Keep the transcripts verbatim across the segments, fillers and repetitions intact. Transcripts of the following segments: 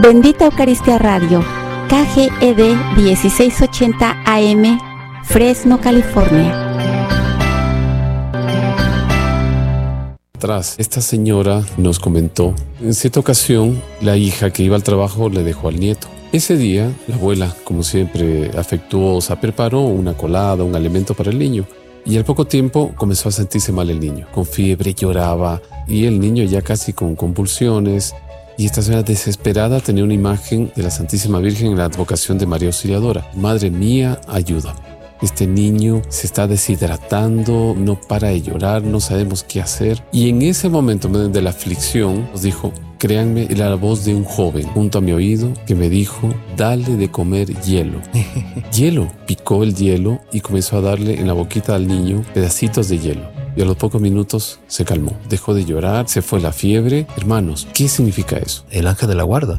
Bendita Eucaristía Radio, K G E D dieciséis ochenta A M, Fresno, California. Atrás, esta señora nos comentó, en cierta ocasión, la hija que iba al trabajo le dejó al nieto. Ese día, la abuela, como siempre afectuosa, preparó una colada, un alimento para el niño. Y al poco tiempo comenzó a sentirse mal el niño. Con fiebre, lloraba, y el niño ya casi con convulsiones. Y esta señora desesperada tenía una imagen de la Santísima Virgen en la advocación de María Auxiliadora. Madre mía, ayúdame. Este niño se está deshidratando, no para de llorar, no sabemos qué hacer. Y en ese momento de la aflicción nos dijo, créanme, era la voz de un joven junto a mi oído que me dijo, dale de comer hielo. Hielo. Picó el hielo y comenzó a darle en la boquita al niño pedacitos de hielo. Y a los pocos minutos se calmó, dejó de llorar, se fue la fiebre. Hermanos, ¿qué significa eso? El ángel de la guarda.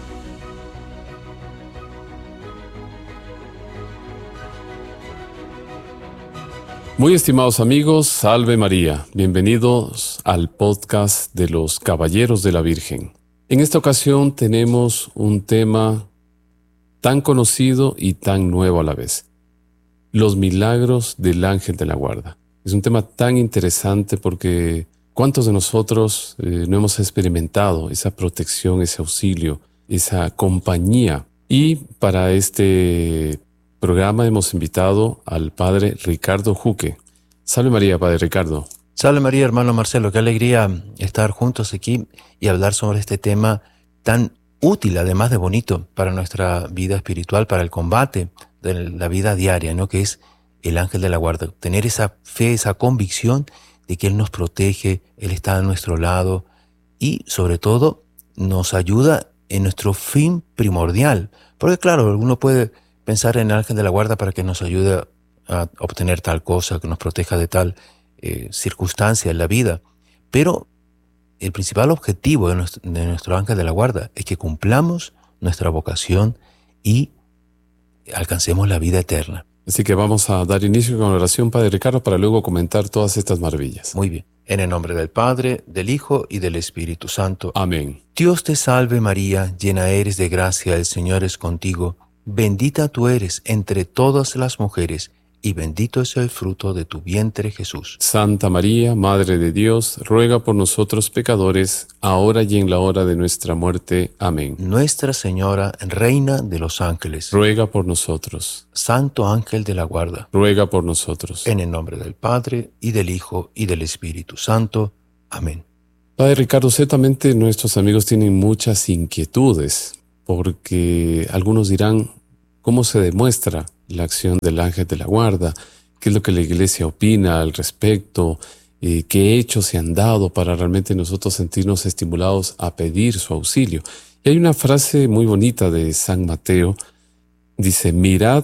Muy estimados amigos, Salve María. Bienvenidos al podcast de los Caballeros de la Virgen. En esta ocasión tenemos un tema tan conocido y tan nuevo a la vez. Los milagros del ángel de la guarda. Es un tema tan interesante porque ¿cuántos de nosotros eh, no hemos experimentado esa protección, ese auxilio, esa compañía? Y para este programa hemos invitado al Padre Ricardo Juque. Salve María, Padre Ricardo. Salve María, hermano Marcelo. Qué alegría estar juntos aquí y hablar sobre este tema tan útil, además de bonito, para nuestra vida espiritual, para el combate de la vida diaria, ¿no? Que es el ángel de la guarda. Tener esa fe, esa convicción de que Él nos protege, Él está a nuestro lado y, sobre todo, nos ayuda en nuestro fin primordial. Porque, claro, uno puede pensar en el ángel de la guarda para que nos ayude a obtener tal cosa, que nos proteja de tal eh, circunstancia en la vida. Pero el principal objetivo de nuestro, de nuestro ángel de la guarda es que cumplamos nuestra vocación y alcancemos la vida eterna. Así que vamos a dar inicio con la oración, Padre Ricardo, para luego comentar todas estas maravillas. Muy bien. En el nombre del Padre, del Hijo y del Espíritu Santo. Amén. Dios te salve María, llena eres de gracia, el Señor es contigo. Bendita tú eres entre todas las mujeres, y bendito es el fruto de tu vientre, Jesús. Santa María, Madre de Dios, ruega por nosotros pecadores, ahora y en la hora de nuestra muerte. Amén. Nuestra Señora, Reina de los ángeles, ruega por nosotros. Santo ángel de la guarda, ruega por nosotros. En el nombre del Padre, y del Hijo, y del Espíritu Santo. Amén. Padre Ricardo, ciertamente nuestros amigos tienen muchas inquietudes, porque algunos dirán, ¿cómo se demuestra la acción del ángel de la guarda? ¿Qué es lo que la Iglesia opina al respecto? Eh, ¿Qué hechos se han dado para realmente nosotros sentirnos estimulados a pedir su auxilio? Y hay una frase muy bonita de San Mateo. Dice, mirad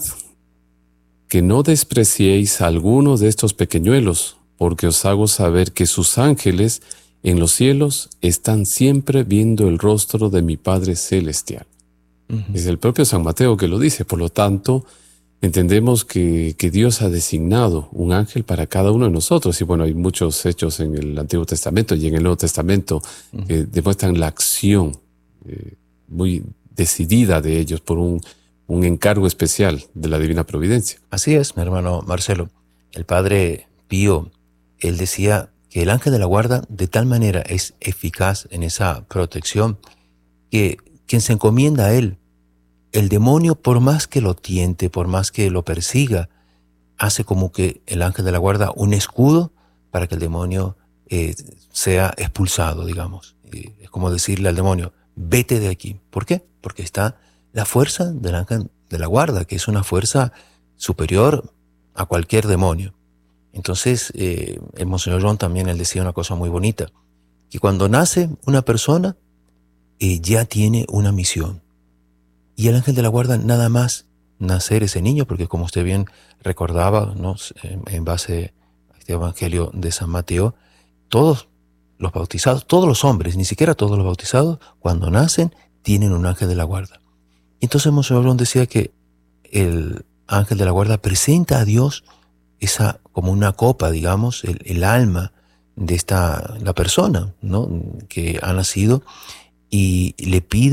que no despreciéis a alguno de estos pequeñuelos, porque os hago saber que sus ángeles en los cielos están siempre viendo el rostro de mi Padre Celestial. Uh-huh. Es el propio San Mateo que lo dice. Por lo tanto, entendemos que, que Dios ha designado un ángel para cada uno de nosotros. Y bueno, hay muchos hechos en el Antiguo Testamento y en el Nuevo Testamento uh-huh. que demuestran la acción eh, muy decidida de ellos por un, un encargo especial de la Divina Providencia. Así es, mi hermano Marcelo. El Padre Pío, él decía que el ángel de la guarda de tal manera es eficaz en esa protección que quien se encomienda a él, el demonio, por más que lo tiente, por más que lo persiga, hace como que el ángel de la guarda un escudo para que el demonio eh, sea expulsado, digamos. Y es como decirle al demonio, vete de aquí. ¿Por qué? Porque está la fuerza del ángel de la guarda, que es una fuerza superior a cualquier demonio. Entonces, eh, el Monseñor John también él decía una cosa muy bonita, que cuando nace una persona, eh, ya tiene una misión. Y el ángel de la guarda nada más nacer ese niño, porque como usted bien recordaba, ¿no? En base a este evangelio de San Mateo, todos los bautizados, todos los hombres, ni siquiera todos los bautizados, cuando nacen, tienen un ángel de la guarda. Entonces Monseñor John decía que el ángel de la guarda presenta a Dios esa como una copa, digamos, el, el alma de esta la persona, ¿no? Que ha nacido, y le pide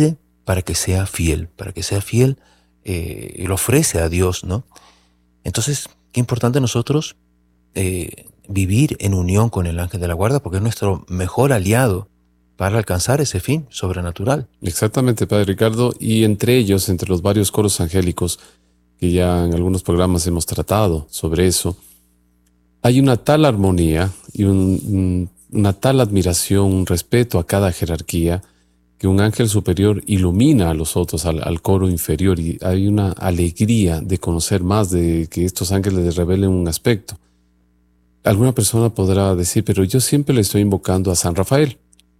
para que sea fiel, para que sea fiel eh, y lo ofrece a Dios, ¿no? Entonces, qué importante nosotros eh, vivir en unión con el ángel de la guarda, porque es nuestro mejor aliado para alcanzar ese fin sobrenatural. Exactamente, Padre Ricardo, y entre ellos, entre los varios coros angélicos, que ya en algunos programas hemos tratado sobre eso, hay una tal armonía y un, una tal admiración, un respeto a cada jerarquía, que un ángel superior ilumina a los otros, al, al coro inferior, y hay una alegría de conocer más, de que estos ángeles les revelen un aspecto. Alguna persona podrá decir, pero yo siempre le estoy invocando a San Rafael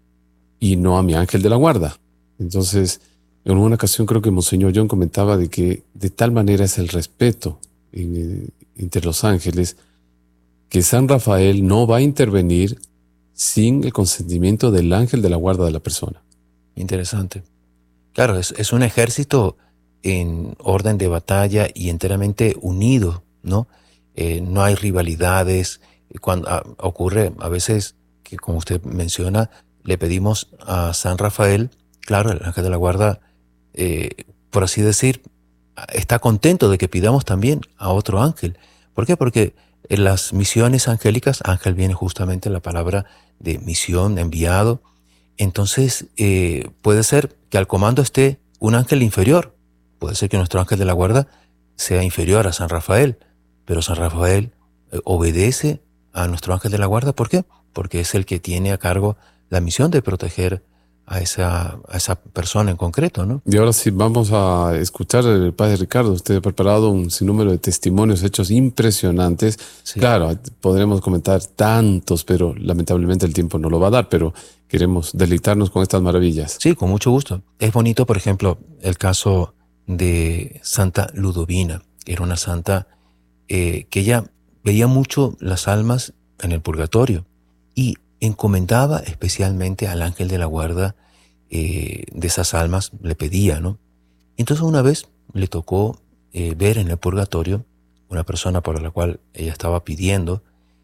y no a mi ángel de la guarda. Entonces, en una ocasión creo que Monseñor John comentaba de que de tal manera es el respeto en, entre los ángeles, que San Rafael no va a intervenir sin el consentimiento del ángel de la guarda de la persona. Interesante. Claro, es, es un ejército en orden de batalla y enteramente unido, ¿no? Eh, no hay rivalidades. Cuando a, ocurre a veces que, como usted menciona, le pedimos a San Rafael, claro, el ángel de la guarda, eh, por así decir, está contento de que pidamos también a otro ángel. ¿Por qué? Porque en las misiones angélicas, ángel viene justamente la palabra de misión, enviado. Entonces, eh, puede ser que al comando esté un ángel inferior. Puede ser que nuestro ángel de la guarda sea inferior a San Rafael, pero San Rafael eh, obedece a nuestro ángel de la guarda. ¿Por qué? Porque es el que tiene a cargo la misión de proteger a esa, a esa persona en concreto, ¿no? Y ahora sí, vamos a escuchar el Padre Ricardo. Usted ha preparado un sinnúmero de testimonios, hechos impresionantes. Sí. Claro, podremos comentar tantos, pero lamentablemente el tiempo no lo va a dar, pero queremos deleitarnos con estas maravillas. Sí, con mucho gusto. Es bonito, por ejemplo, el caso de Santa Ludovina. Era una santa eh, que ella veía mucho las almas en el purgatorio y encomendaba especialmente al ángel de la guarda eh, de esas almas, le pedía, ¿no? Entonces una vez le tocó eh, ver en el purgatorio una persona por la cual ella estaba pidiendo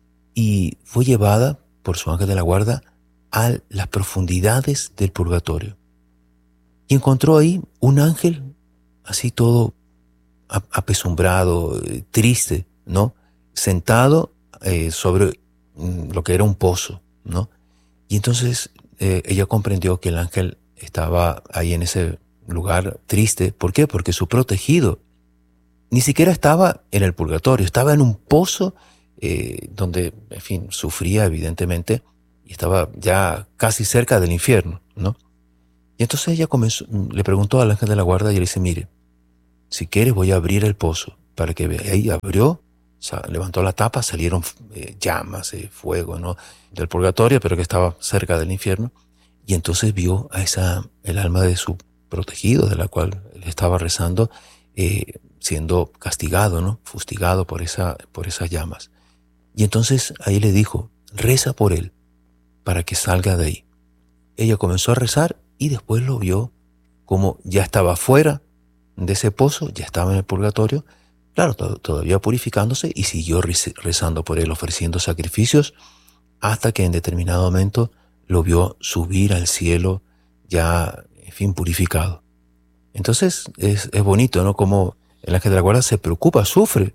y fue llevada por su ángel de la guarda a las profundidades del purgatorio. Y encontró ahí un ángel así todo apesumbrado, triste, ¿no? Sentado eh, sobre lo que era un pozo, ¿no? Y entonces eh, ella comprendió que el ángel estaba ahí en ese lugar triste. ¿Por qué? Porque su protegido ni siquiera estaba en el purgatorio, estaba en un pozo eh, donde, en fin, sufría evidentemente y estaba ya casi cerca del infierno, ¿no? Y entonces ella comenzó, le preguntó al ángel de la guarda y le dice, mire, si quieres voy a abrir el pozo para que vea. Y ahí abrió, o sea, levantó la tapa, salieron eh, llamas, eh, fuego, ¿no? Del purgatorio, pero que estaba cerca del infierno. Y entonces vio a esa, el alma de su protegido, de la cual él estaba rezando, eh, siendo castigado, ¿no? Fustigado por, esa, por esas llamas. Y entonces ahí le dijo, reza por él, para que salga de ahí. Ella comenzó a rezar y después lo vio como ya estaba fuera de ese pozo, ya estaba en el purgatorio, claro, to- todavía purificándose, y siguió rez- rezando por él, ofreciendo sacrificios, hasta que en determinado momento lo vio subir al cielo ya, en fin, purificado. Entonces es, es bonito, ¿no? Como el ángel de la guarda se preocupa, sufre.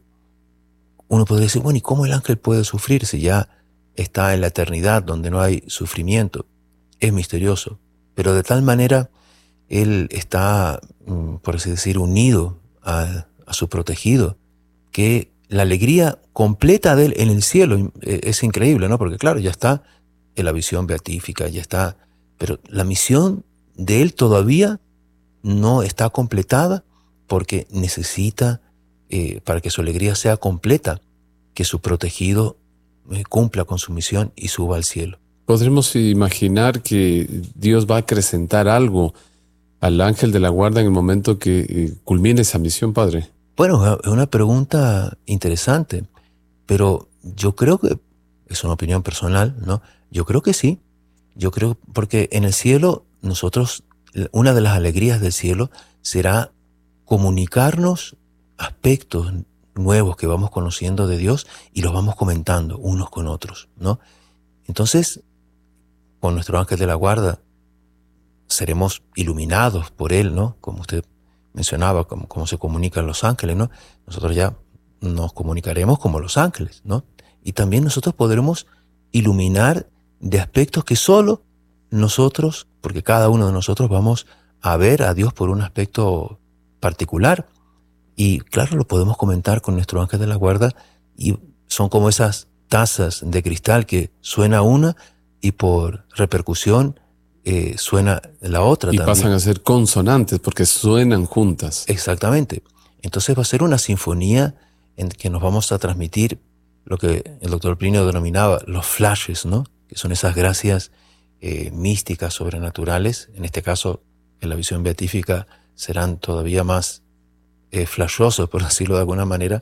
Uno podría decir, bueno, ¿y cómo el ángel puede sufrir si ya está en la eternidad donde no hay sufrimiento? Es misterioso, pero de tal manera él está, por así decir, unido a, a su protegido, que la alegría completa de él en el cielo es increíble, ¿no? Porque claro, ya está en la visión beatífica, ya está, pero la misión de él todavía no está completada porque necesita, eh, para que su alegría sea completa, que su protegido eh, cumpla con su misión y suba al cielo. ¿Podremos imaginar que Dios va a acrecentar algo al ángel de la guarda en el momento que eh, culmine esa misión, Padre? Bueno, es una pregunta interesante, pero yo creo que, es una opinión personal, ¿no? Yo creo que sí. Yo creo, porque en el cielo nosotros, una de las alegrías del cielo será comunicarnos aspectos nuevos que vamos conociendo de Dios y los vamos comentando unos con otros, ¿no? Entonces, con nuestro ángel de la guarda, seremos iluminados por Él, ¿no? Como usted mencionaba, como, como se comunican los ángeles, ¿no? Nosotros ya nos comunicaremos como los ángeles, ¿no? Y también nosotros podremos iluminar de aspectos que solo nosotros, porque cada uno de nosotros vamos a ver a Dios por un aspecto particular. Y claro, lo podemos comentar con nuestro ángel de la guarda y son como esas tazas de cristal que suena una y por repercusión eh, suena la otra y también. pasan a ser consonantes porque suenan juntas. Exactamente. Entonces va a ser una sinfonía en que nos vamos a transmitir lo que el doctor Plinio denominaba los flashes, ¿no? Que son esas gracias eh, místicas, sobrenaturales. En este caso, en la visión beatífica serán todavía más eh, flashosos, por decirlo de alguna manera.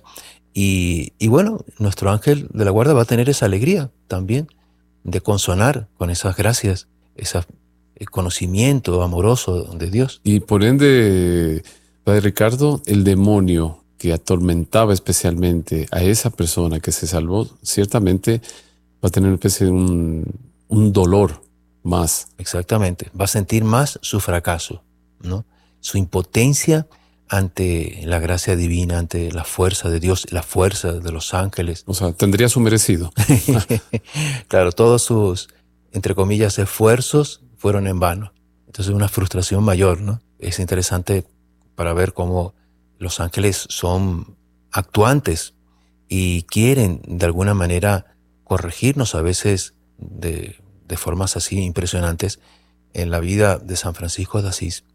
Y, y bueno, nuestro ángel de la guarda va a tener esa alegría también de consonar con esas gracias, ese conocimiento amoroso de Dios. Y por ende, Padre Ricardo, el demonio que atormentaba especialmente a esa persona que se salvó, ciertamente va a tener una especie de un, un dolor más. Exactamente. Va a sentir más su fracaso, ¿no? Su impotencia ante la gracia divina, ante la fuerza de Dios, la fuerza de los ángeles. O sea, tendría su merecido. Claro, todos sus, entre comillas, esfuerzos fueron en vano. Entonces una frustración mayor, ¿no? Es interesante para ver cómo los ángeles son actuantes y quieren de alguna manera corregirnos a veces de, de formas así impresionantes. En la vida de San Francisco de Asís,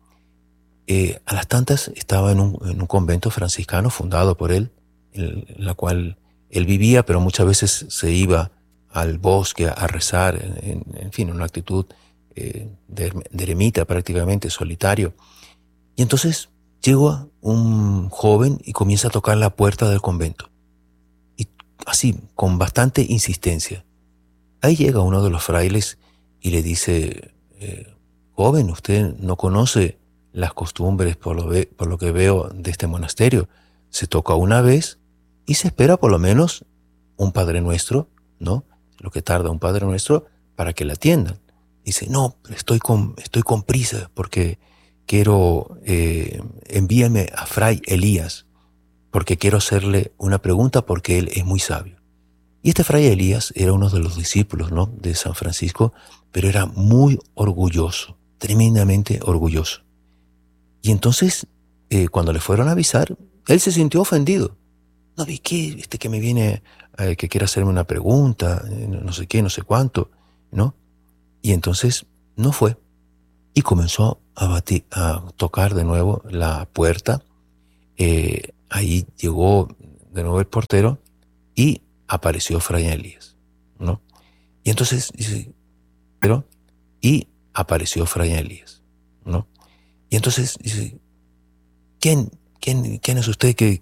eh, a las tantas estaba en un, en un convento franciscano fundado por él, en la cual él vivía, pero muchas veces se iba al bosque a rezar, en, en fin, en una actitud eh, de, de eremita prácticamente, solitario. Y entonces llega un joven y comienza a tocar la puerta del convento. Y así, con bastante insistencia. Ahí llega uno de los frailes y le dice, eh, joven, usted no conoce las costumbres por lo, ve, por lo que veo de este monasterio. Se toca una vez y se espera por lo menos un Padre Nuestro, ¿no? Lo que tarda un Padre Nuestro para que la atiendan. Dice, no, estoy con, estoy con prisa porque quiero, eh, envíame a Fray Elías, porque quiero hacerle una pregunta porque él es muy sabio. Y este Fray Elías era uno de los discípulos, ¿no?, de San Francisco, pero era muy orgulloso, tremendamente orgulloso. Y entonces, eh, cuando le fueron a avisar, él se sintió ofendido. No, ¿y qué? Este que me viene, eh, que quiere hacerme una pregunta, eh, no sé qué, no sé cuánto, ¿no? Y entonces no fue. Y comenzó a, batir, a tocar de nuevo la puerta. Eh, ahí llegó de nuevo el portero y apareció Fray Elías, ¿no? Y entonces dice, pero, y apareció Fray Elías, ¿no? Y entonces dice, ¿quién, quién, quién es usted que,